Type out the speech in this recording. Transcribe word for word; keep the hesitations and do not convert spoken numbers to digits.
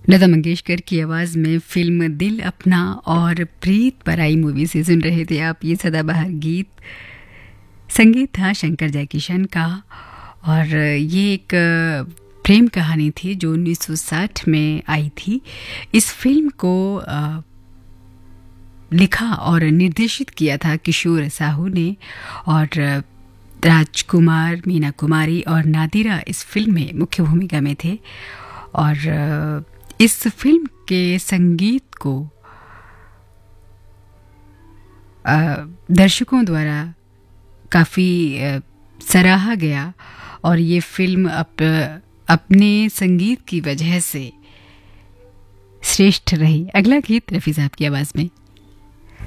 लता मंगेशकर की आवाज़ में फिल्म दिल अपना और प्रीत पराई मूवी से सुन रहे थे आप ये सदाबहार गीत। संगीत था शंकर जयकिशन का और ये एक प्रेम कहानी थी जो उन्नीस सौ साठ में आई थी। इस फिल्म को आ, लिखा और निर्देशित किया था किशोर साहू ने और राजकुमार, मीना कुमारी और नादिरा इस फिल्म में मुख्य भूमिका में थे। और इस फिल्म के संगीत को दर्शकों द्वारा काफ़ी सराहा गया और ये फिल्म अप, अपने संगीत की वजह से श्रेष्ठ रही। अगला गीत रफ़ी साहब की आवाज़ में।